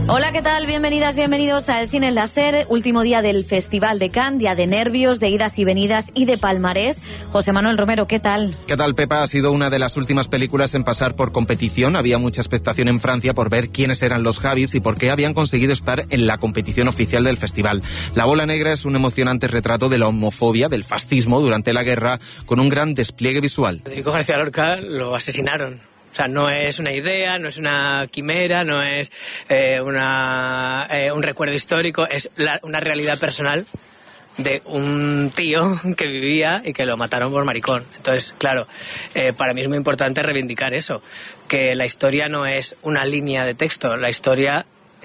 Hola, ¿qué tal? Bienvenidas, bienvenidos a El Cine en la SER, último día del Festival de Cannes, día de nervios, de idas y venidas y de palmarés. José Manuel Romero, ¿qué tal? ¿Qué tal, Pepa? Ha sido una de las últimas películas en pasar por competición. Había mucha expectación en Francia por ver quiénes eran los Javis y por qué habían conseguido estar en la competición oficial del festival. La bola negra es un emocionante retrato de la homofobia, del fascismo durante la guerra, con un gran despliegue visual. Federico García Lorca lo asesinaron. O sea, no es una idea, no es una quimera, no es un recuerdo histórico, es una realidad personal de un tío que vivía y que lo mataron por maricón. Entonces, claro, para mí es muy importante reivindicar eso, que la historia no es una línea de texto, la historia...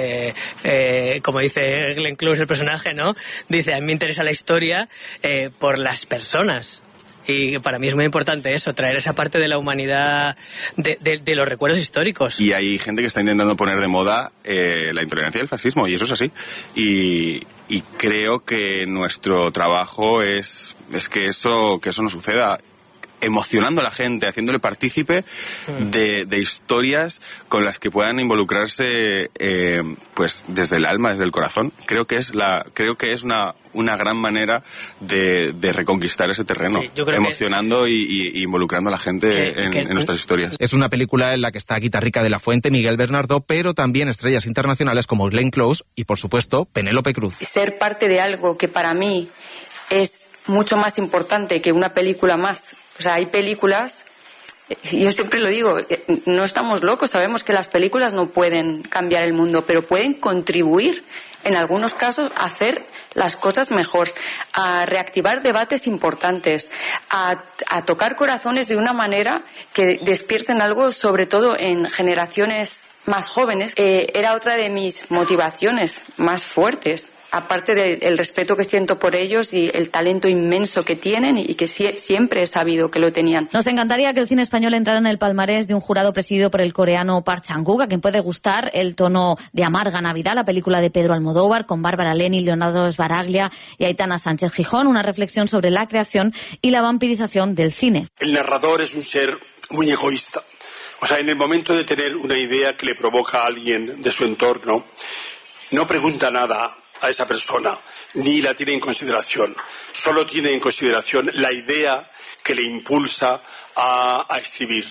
como dice Glenn Close, el personaje, ¿no? Dice, a mí me interesa la historia por las personas. Y para mí es muy importante eso, traer esa parte de la humanidad, de los recuerdos históricos. Y hay gente que está intentando poner de moda la intolerancia y el fascismo, y eso es así. Y creo que nuestro trabajo es que eso no suceda, emocionando a la gente, haciéndole partícipe de historias con las que puedan involucrarse pues desde el alma, desde el corazón. Creo que es una gran manera de reconquistar ese terreno, sí, emocionando y involucrando a la gente en nuestras historias. Es una película en la que está Guitarrica de la Fuente, Miguel Bernardo, pero también estrellas internacionales como Glenn Close y, por supuesto, Penélope Cruz. Ser parte de algo que para mí es mucho más importante que una película más. O sea, hay películas, yo siempre lo digo, no estamos locos, sabemos que las películas no pueden cambiar el mundo, pero pueden contribuir, en algunos casos, a hacer las cosas mejor, a reactivar debates importantes, a tocar corazones de una manera que despierten algo, sobre todo en generaciones más jóvenes. Era otra de mis motivaciones más fuertes. Aparte del respeto que siento por ellos y el talento inmenso que tienen y que siempre he sabido que lo tenían. Nos encantaría que el cine español entrara en el palmarés de un jurado presidido por el coreano Park Chan-wook, a quien puede gustar el tono de Amarga Navidad, la película de Pedro Almodóvar, con Bárbara Leni, Leonardo Sbaraglia y Aitana Sánchez Gijón, una reflexión sobre la creación y la vampirización del cine. El narrador es un ser muy egoísta. O sea, en el momento de tener una idea que le provoca a alguien de su entorno, no pregunta nada a esa persona, ni la tiene en consideración. Solo tiene en consideración la idea que le impulsa a escribir.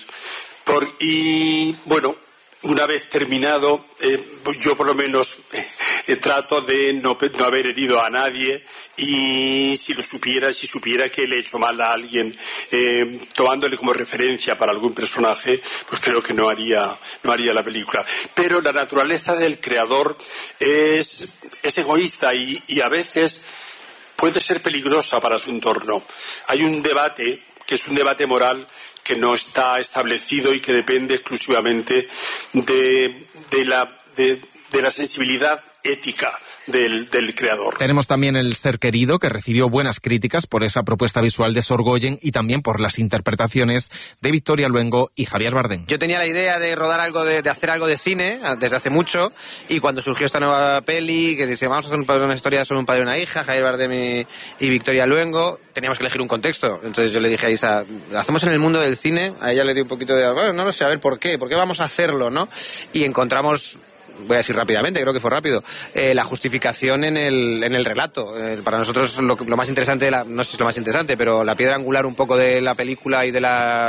Y bueno, una vez terminado, yo por lo menos trato de no haber herido a nadie, y si supiera que le he hecho mal a alguien, tomándole como referencia para algún personaje, pues creo que no haría la película. Pero la naturaleza del creador es egoísta y a veces puede ser peligrosa para su entorno. Hay un debate que es un debate moral que no está establecido y que depende exclusivamente de la sensibilidad ética del creador. Tenemos también El ser querido, que recibió buenas críticas por esa propuesta visual de Sorgoyen y también por las interpretaciones de Victoria Luengo y Javier Bardem. Yo tenía la idea de rodar algo, de hacer algo de cine desde hace mucho, y cuando surgió esta nueva peli que dice vamos a hacer una historia sobre un padre y una hija, Javier Bardem y Victoria Luengo, teníamos que elegir un contexto. Entonces yo le dije a Isa, ¿hacemos en el mundo del cine? A ella le di un poquito de, bueno, no lo sé, a ver por qué vamos a hacerlo, ¿no? Y encontramos, voy a decir rápidamente, creo que fue rápido, la justificación en el relato. Para nosotros lo más interesante, no sé si es lo más interesante, pero la piedra angular un poco de la película y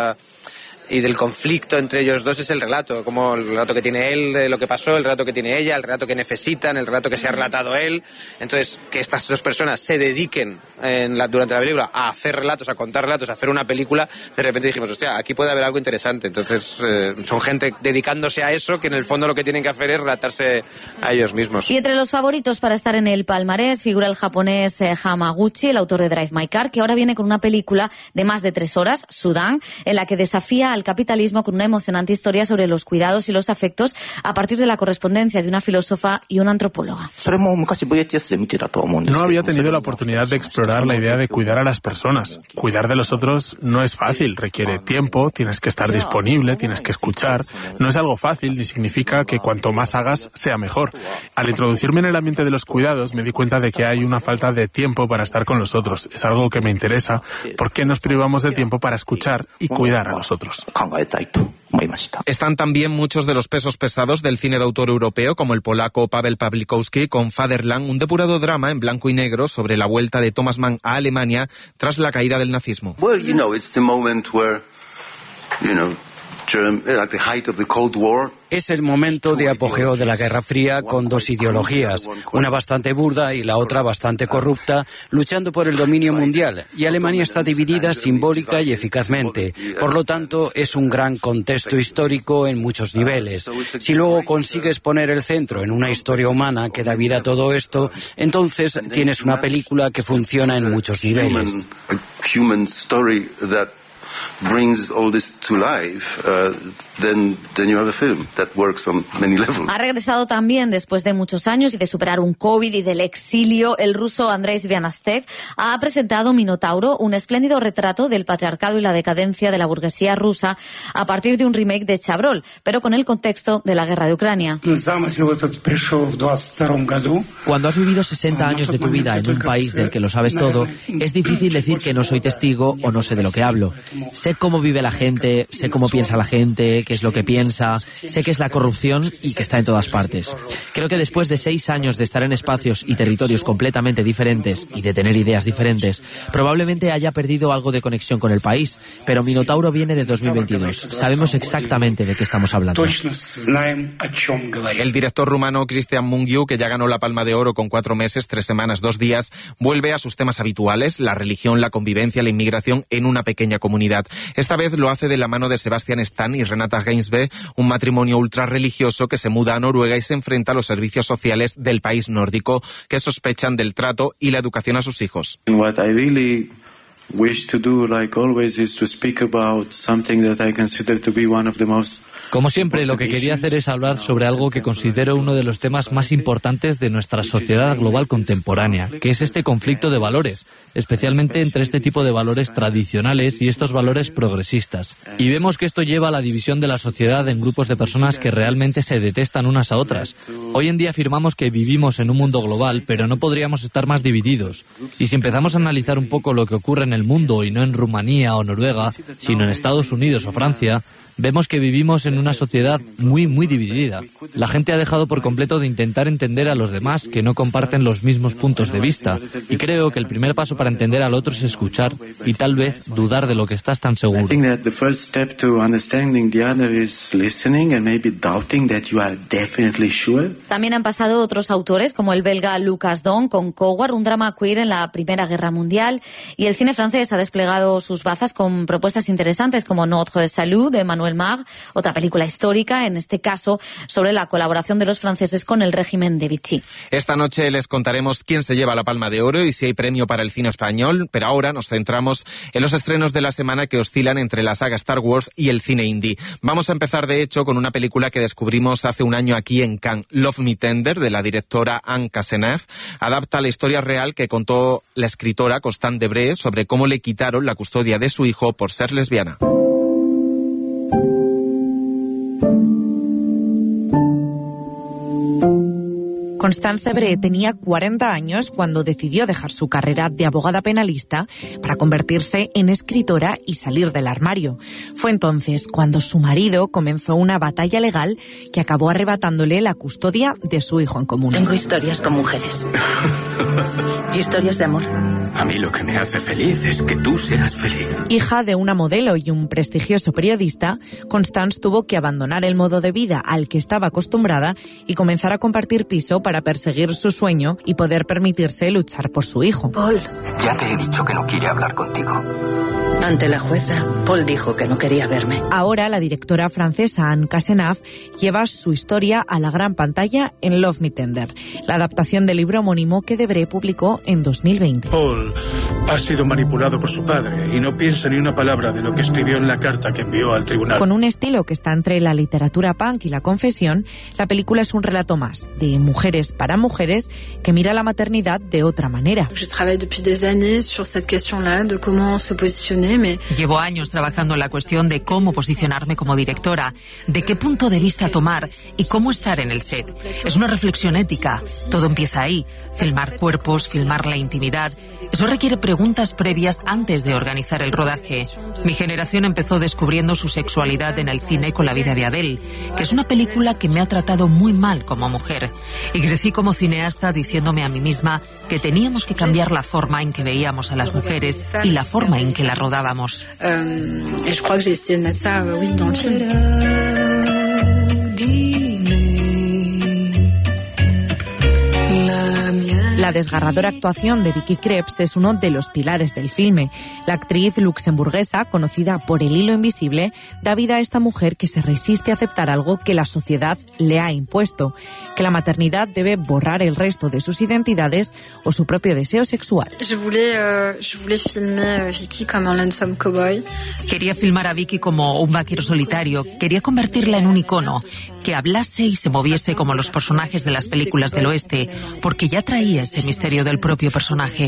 del conflicto entre ellos dos es el relato, como el relato que tiene él de lo que pasó, el relato que tiene ella, el relato que necesitan, el relato que se ha relatado él. Entonces, que estas dos personas se dediquen durante la película a hacer relatos, a contar relatos, a hacer una película, de repente dijimos, hostia, aquí puede haber algo interesante. Entonces, son gente dedicándose a eso, que en el fondo lo que tienen que hacer es relatarse a ellos mismos. Y entre los favoritos para estar en el palmarés figura el japonés Hamaguchi, el autor de Drive My Car, que ahora viene con una película de más de 3 horas, Sudán, en la que desafía al capitalismo con una emocionante historia sobre los cuidados y los afectos a partir de la correspondencia de una filósofa y una antropóloga. No había tenido la oportunidad de explorar la idea de cuidar a las personas. Cuidar de los otros no es fácil, requiere tiempo, tienes que estar disponible, tienes que escuchar. No es algo fácil ni significa que cuanto más hagas sea mejor. Al introducirme en el ambiente de los cuidados me di cuenta de que hay una falta de tiempo para estar con los otros. Es algo que me interesa. ¿Por qué nos privamos de tiempo para escuchar y cuidar a los otros? Están también muchos de los pesos pesados del cine de autor europeo, como el polaco Paweł Pawlikowski con Fatherland, un depurado drama en blanco y negro sobre la vuelta de Thomas Mann a Alemania tras la caída del nazismo. Es el momento de apogeo de la Guerra Fría con dos ideologías, una bastante burda y la otra bastante corrupta, luchando por el dominio mundial. Y Alemania está dividida simbólica y eficazmente. Por lo tanto, es un gran contexto histórico en muchos niveles. Si luego consigues poner el centro en una historia humana que da vida a todo esto, entonces tienes una película que funciona en muchos niveles. Brings all this to life, then you have a film that works on many levels. Ha regresado también después de muchos años y de superar un COVID y del exilio. El ruso Andrei Svianastev ha presentado Minotauro, un espléndido retrato del patriarcado y la decadencia de la burguesía rusa a partir de un remake de Chabrol, pero con el contexto de la guerra de Ucrania. Cuando has vivido 60 años de tu vida en un país del que lo sabes todo, es difícil decir que no soy testigo o no sé de lo que hablo. Sé cómo vive la gente, sé cómo piensa la gente, qué es lo que piensa, sé qué es la corrupción y que está en todas partes. Creo que después de 6 años de estar en espacios y territorios completamente diferentes y de tener ideas diferentes, probablemente haya perdido algo de conexión con el país, pero Minotauro viene de 2022. Sabemos exactamente de qué estamos hablando. El director rumano Cristian Mungiu, que ya ganó la Palma de Oro con 4 meses, 3 semanas, 2 días, vuelve a sus temas habituales, la religión, la convivencia, la inmigración en una pequeña comunidad. Esta vez lo hace de la mano de Sebastian Stan y Renata Gainsve, un matrimonio ultrarreligioso que se muda a Noruega y se enfrenta a los servicios sociales del país nórdico, que sospechan del trato y la educación a sus hijos. What I really wish to do, like always, is to speak about something that I consider to be one of the most. Como siempre, lo que quería hacer es hablar sobre algo que considero uno de los temas más importantes de nuestra sociedad global contemporánea, que es este conflicto de valores, especialmente entre este tipo de valores tradicionales y estos valores progresistas. Y vemos que esto lleva a la división de la sociedad en grupos de personas que realmente se detestan unas a otras. Hoy en día afirmamos que vivimos en un mundo global, pero no podríamos estar más divididos. Y si empezamos a analizar un poco lo que ocurre en el mundo y no en Rumanía o Noruega, sino en Estados Unidos o Francia, vemos que vivimos en una sociedad muy dividida. La gente ha dejado por completo de intentar entender a los demás que no comparten los mismos puntos de vista. Y creo que el primer paso para entender al otro es escuchar y tal vez dudar de lo que estás tan seguro. También han pasado otros autores, como el belga Lucas Don con Coward, un drama queer en la Primera Guerra Mundial. Y el cine francés ha desplegado sus bazas con propuestas interesantes como Notre Salut, de Manuel Mar, otra película histórica, en este caso sobre la colaboración de los franceses con el régimen de Vichy. Esta noche les contaremos quién se lleva la Palma de Oro y si hay premio para el cine español, pero ahora nos centramos en los estrenos de la semana que oscilan entre la saga Star Wars y el cine indie. Vamos a empezar, de hecho, con una película que descubrimos hace un año aquí en Cannes, Love Me Tender, de la directora Anne Cazeneuve. Adapta la historia real que contó la escritora Constance Debré sobre cómo le quitaron la custodia de su hijo por ser lesbiana. Constance Debré tenía 40 años cuando decidió dejar su carrera de abogada penalista para convertirse en escritora y salir del armario. Fue entonces cuando su marido comenzó una batalla legal que acabó arrebatándole la custodia de su hijo en común. Tengo historias con mujeres. Historias de amor. A mí lo que me hace feliz es que tú seas feliz. Hija de una modelo y un prestigioso periodista, Constance tuvo que abandonar el modo de vida al que estaba acostumbrada y comenzar a compartir piso para perseguir su sueño y poder permitirse luchar por su hijo. Paul. Ya te he dicho que no quiere hablar contigo. Ante la jueza, Paul dijo que no quería verme. Ahora la directora francesa Anne Cazeneuve lleva su historia a la gran pantalla en Love Me Tender, la adaptación del libro homónimo que Debré publicó en 2020. Paul ha sido manipulado por su padre y no piensa ni una palabra de lo que escribió en la carta que envió al tribunal. Con un estilo que está entre la literatura punk y la confesión, la película es un relato más de mujeres para mujeres que mira la maternidad de otra manera. Llevo años trabajando en la cuestión de cómo posicionarme como directora, de qué punto de vista tomar y cómo estar en el set. Es una reflexión ética. Todo empieza ahí. Filmar cuerpos, filmar la intimidad. Eso requiere preguntas previas antes de organizar el rodaje. Mi generación empezó descubriendo su sexualidad en el cine con La vida de Adele, que es una película que me ha tratado muy mal como mujer. Y crecí como cineasta diciéndome a mí misma que teníamos que cambiar la forma en que veíamos a las mujeres y la forma en que las rodábamos. La desgarradora actuación de Vicky Krieps es uno de los pilares del filme. La actriz luxemburguesa, conocida por El hilo invisible, da vida a esta mujer que se resiste a aceptar algo que la sociedad le ha impuesto, que la maternidad debe borrar el resto de sus identidades o su propio deseo sexual. Quería filmar a Vicky como un vaquero solitario, quería convertirla en un icono, que hablase y se moviese como los personajes de las películas del oeste, porque ya traía ese misterio del propio personaje.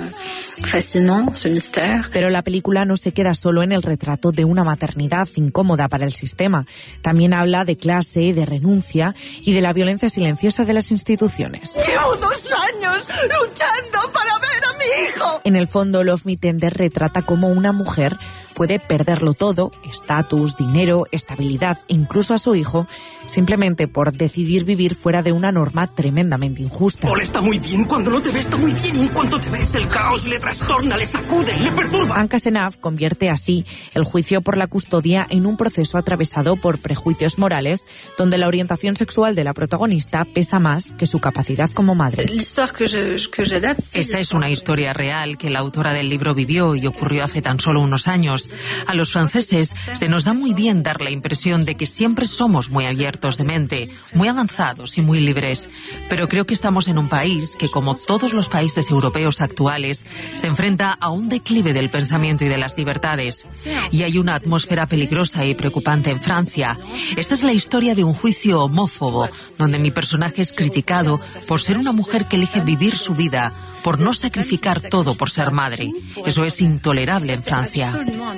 Pero la película no se queda solo en el retrato de una maternidad incómoda para el sistema. También habla de clase, de renuncia y de la violencia silenciosa de las instituciones. Llevo 2 años luchando para ver a mi hijo. En el fondo, Love Me Tender retrata cómo una mujer puede perderlo todo, estatus, dinero, estabilidad, incluso a su hijo, simplemente por decidir vivir fuera de una norma tremendamente injusta. Paul está muy bien, cuando no te ve está muy bien, y en cuanto te ves el caos le trastorna, le sacude, le perturba. Anne Cazenave convierte así el juicio por la custodia en un proceso atravesado por prejuicios morales, donde la orientación sexual de la protagonista pesa más que su capacidad como madre. Esta es una historia real que la autora del libro vivió y ocurrió hace tan solo unos años. A los franceses se nos da muy bien dar la impresión de que siempre somos muy abiertos de mente, muy avanzados y muy libres. Pero creo que estamos en un país que, como todos los países europeos actuales, se enfrenta a un declive del pensamiento y de las libertades. Y hay una atmósfera peligrosa y preocupante en Francia. Esta es la historia de un juicio homófobo, donde mi personaje es criticado por ser una mujer que elige vivir su vida, por no sacrificar todo por ser madre. Eso es intolerable en Francia.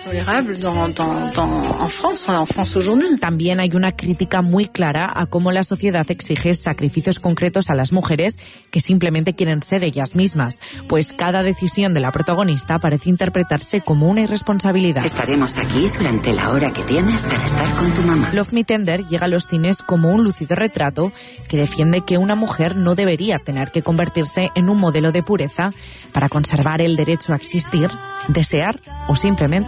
También hay una crítica muy clara a cómo la sociedad exige sacrificios concretos a las mujeres que simplemente quieren ser ellas mismas, pues cada decisión de la protagonista parece interpretarse como una irresponsabilidad. Estaremos aquí durante la hora que tienes para estar con tu mamá. Love Me Tender llega a los cines como un lúcido retrato que defiende que una mujer no debería tener que convertirse en un modelo de pureza para conservar el derecho a existir, desear o simplemente